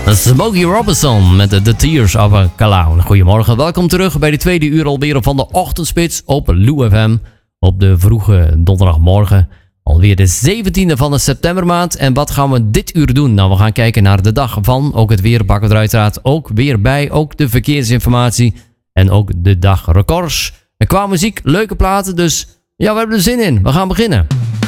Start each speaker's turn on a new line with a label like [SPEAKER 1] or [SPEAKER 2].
[SPEAKER 1] Smokey Robinson met The Tears of a Clown. Goedemorgen, welkom terug bij de tweede uur alweer van de ochtendspits op Lou FM. Op de vroege donderdagmorgen. Alweer de 17e van de septembermaand. En wat gaan we dit uur doen? Nou, we gaan kijken naar de dag van. Ook het weer pakken we er uiteraard ook weer bij. Ook de verkeersinformatie. En ook de dagrecords. En qua muziek, leuke platen. Dus ja, we hebben er zin in. We gaan beginnen.